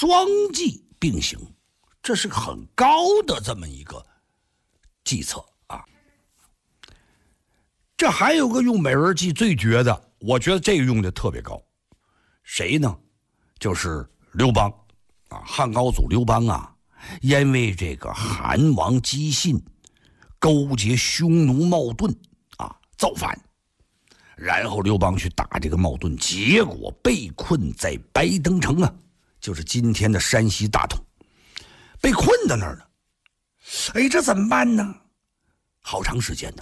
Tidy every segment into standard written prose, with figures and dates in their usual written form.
双计并行，这是很高的这么一个计策啊。这还有个用美人计最绝的，我觉得这个用的特别高。谁呢？就是刘邦啊，汉高祖刘邦啊，因为这个韩王姬信勾结匈奴冒顿啊造反，然后刘邦去打这个冒顿，结果被困在白登城啊，就是今天的山西大同，被困在那儿了。哎，这怎么办呢？好长时间呢，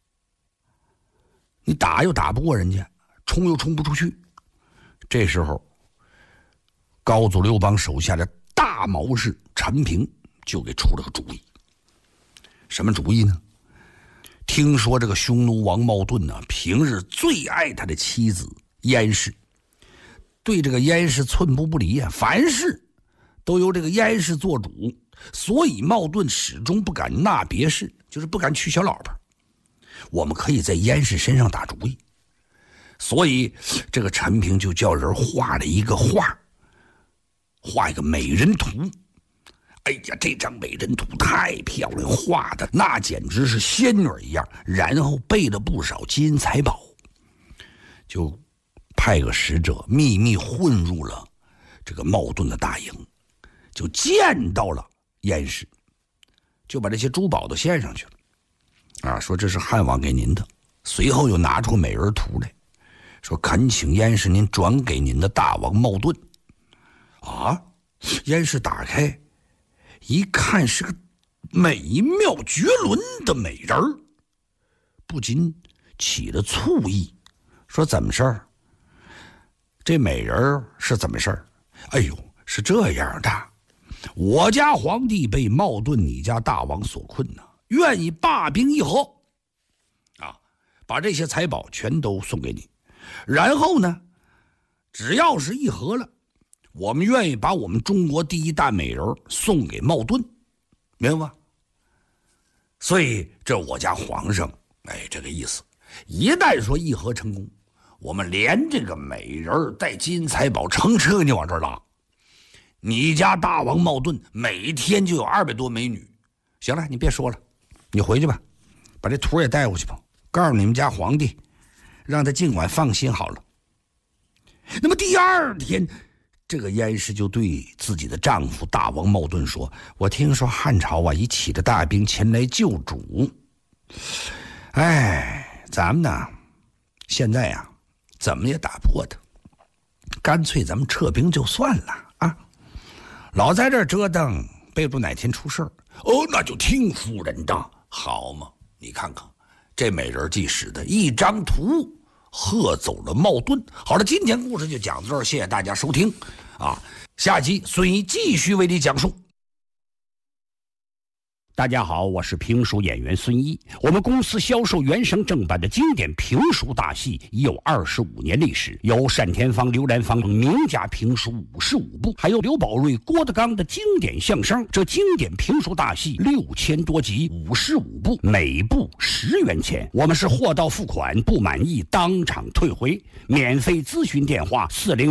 你打又打不过人家，冲又冲不出去。这时候高祖刘邦手下的大谋士陈平就给出了个主意。什么主意呢？听说这个匈奴王冒顿呢，平日最爱他的妻子燕氏，对这个燕氏寸步不离啊，凡事都由这个燕氏做主，所以冒顿始终不敢纳别氏，就是不敢娶小老婆。我们可以在燕氏身上打主意，所以这个陈平就叫人画了一个画，画一个美人图。哎呀，这张美人图太漂亮，画的那简直是仙女一样，然后备了不少金银财宝，就派个使者秘密混入了这个冒顿的大营，就见到了燕氏，就把这些珠宝都献上去了啊，说这是汉王给您的。随后又拿出美人图来，说恳请燕氏您转给您的大王冒顿。啊，燕氏打开一看，是个美妙绝伦的美人儿，不禁起了醋意，说怎么事儿？这美人是怎么事儿？哎呦，是这样的，我家皇帝被冒顿你家大王所困呢，愿意罢兵议和啊，把这些财宝全都送给你，然后呢，只要是议和了，我们愿意把我们中国第一大美人送给冒顿，明白吗？所以这我家皇上，哎，这个意思，一旦说议和成功，我们连这个美人带金银财宝乘车给你往这儿拉。你家大王冒顿每天就有200多美女。行了，你别说了，你回去吧，把这图也带过去吧，告诉你们家皇帝，让他尽管放心好了。那么第二天，这个燕氏就对自己的丈夫大王冒顿说，我听说汉朝啊已起了大兵前来救主，哎，咱们呢现在啊怎么也打不过他，干脆咱们撤兵就算了啊，老在这儿折腾，备不哪天出事儿。哦，那就听夫人的，好嘛，你看看这美人计使的一张图喝走了冒顿。好了，今天故事就讲到这儿，谢谢大家收听啊！下集孙一继续为你讲述。大家好，我是评书演员孙一。我们公司销售原声正版的经典评书大戏已有25年历史，有单田芳、刘兰芳等名家评书55部，还有刘宝瑞、郭德纲的经典相声。这经典评书大戏6000多集，55部，每部10元钱。我们是货到付款，不满意当场退回。免费咨询电话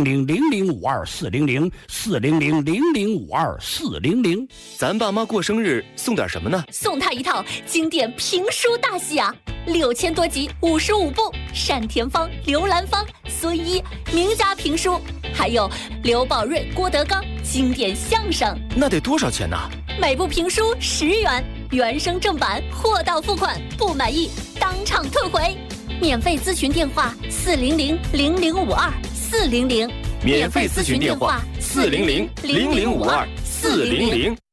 400-0052-400，400-0052-400。 咱爸妈过生日送点什么呢？ 送他一套经典评书大戏啊，6000多集，55部，单田芳、刘兰芳、孙一名家评书，还有刘宝瑞、郭德纲经典相声。 那得多少钱呢？ 每部评书10元，原声正版，货到付款，不满意当场退回。免费咨询电话400-0052-400， 免费咨询电话400-0052-400。